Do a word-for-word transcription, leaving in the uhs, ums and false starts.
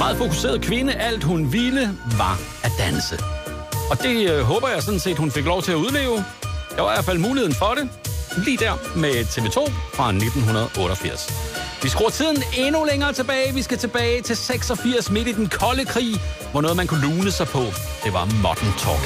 meget fokuseret kvinde. Alt hun ville var at danse. Og det øh, håber jeg sådan set, hun fik lov til at udleve. Der var i hvert fald muligheden for det. Lige der med T V to fra nitten otteogfirs. Vi skruer tiden endnu længere tilbage. Vi skal tilbage til seksogfirs midt i den kolde krig, hvor noget man kunne lune sig på. Det var Modern Talking.